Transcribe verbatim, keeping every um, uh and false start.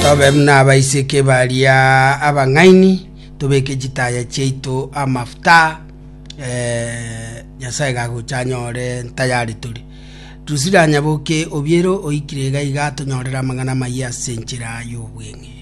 tobe mna baiseke balia abangaini tobeke jitaya cheito amafuta eh nyasaye gaguchanyore tayari turi tusiranya boke obiero oikirega igato nyorera magana maya senchira y'obwenge.